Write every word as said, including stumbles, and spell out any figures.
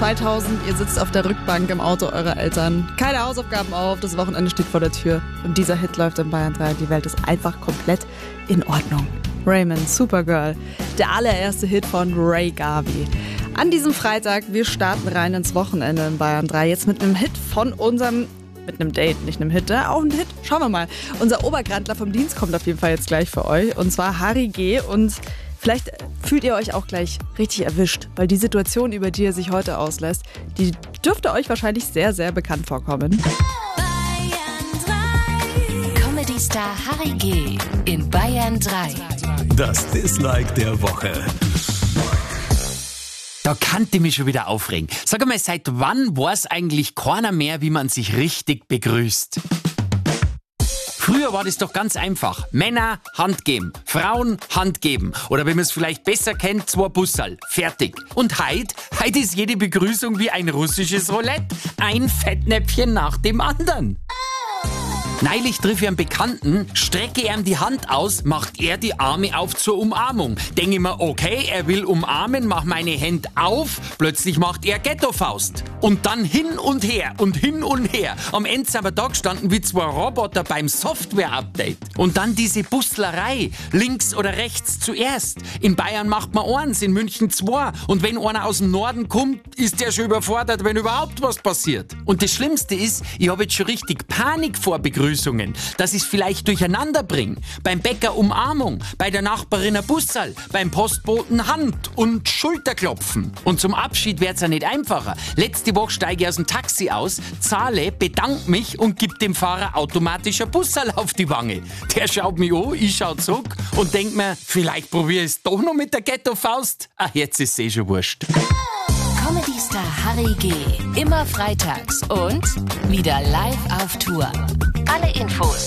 zweitausend, ihr sitzt auf der Rückbank im Auto eurer Eltern. Keine Hausaufgaben auf, das Wochenende steht vor der Tür. Und dieser Hit läuft in Bayern drei. Die Welt ist einfach komplett in Ordnung. Raymond, Supergirl. Der allererste Hit von Ray Garvey. An diesem Freitag, wir starten rein ins Wochenende in Bayern drei. Jetzt mit einem Hit von unserem... Mit einem Date, nicht einem Hit, ne? Auch ein Hit. Schauen wir mal. Unser Obergrandler vom Dienst kommt auf jeden Fall jetzt gleich für euch. Und zwar Harry G. Und vielleicht fühlt ihr euch auch gleich richtig erwischt, weil die Situation, über die er sich heute auslässt, die dürfte euch wahrscheinlich sehr, sehr bekannt vorkommen. Comedy-Star Harry G. in Bayern drei. Das Dislike der Woche. Da kann ich mich schon wieder aufregen. Sag einmal, seit wann weiß eigentlich keiner mehr, wie man sich richtig begrüßt? Früher war das doch ganz einfach. Männer Hand geben, Frauen Hand geben. Oder wenn man es vielleicht besser kennt, zwei Busserl. Fertig. Und heut, heut ist jede Begrüßung wie ein russisches Roulette. Ein Fettnäpfchen nach dem anderen. Neulich triff ich einen Bekannten, strecke ihm die Hand aus, macht er die Arme auf zur Umarmung. Denke ich mir, okay, er will umarmen, mach meine Hände auf, plötzlich macht er Ghetto-Faust. Und dann hin und her und hin und her. Am Ende sind wir da gestanden wie zwei Roboter beim Software-Update. Und dann diese Bustlerei, links oder rechts zuerst. In Bayern macht man eins, in München zwei. Und wenn einer aus dem Norden kommt, ist der schon überfordert, wenn überhaupt was passiert. Und das Schlimmste ist, ich habe jetzt schon richtig Panik vor Begrüßungen, dass ich es vielleicht durcheinander bringe. Beim Bäcker Umarmung, bei der Nachbarin ein Busserl, beim Postboten Hand und Schulterklopfen. Und zum Abschied wird's ja nicht einfacher. Letzte Woche steige ich aus dem Taxi aus, zahle, bedanke mich und gebe dem Fahrer automatisch ein Busserl auf die Wange. Der schaut mich an, ich schau zurück und denk mir, vielleicht probiere ich es doch noch mit der Ghetto-Faust. Ach, jetzt ist es eh schon wurscht. Comedy-Star Harry G. immer freitags und wieder live auf Tour. Alle Infos